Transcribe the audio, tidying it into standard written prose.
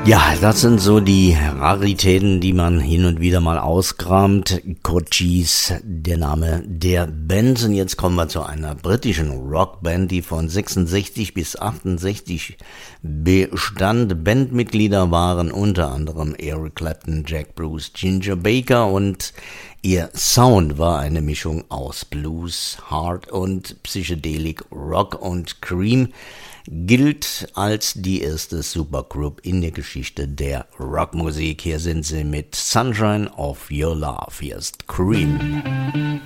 Ja, das sind so die Raritäten, die man hin und wieder mal auskramt. Cochise, der Name der Band. Und jetzt kommen wir zu einer britischen Rockband, die von 66 bis 68 bestand. Bandmitglieder waren unter anderem Eric Clapton, Jack Bruce, Ginger Baker und ihr Sound war eine Mischung aus Blues, Hard und Psychedelic Rock und Cream. Gilt als die erste Supergroup in der Geschichte der Rockmusik. Hier sind sie mit Sunshine of Your Love. Hier ist Cream.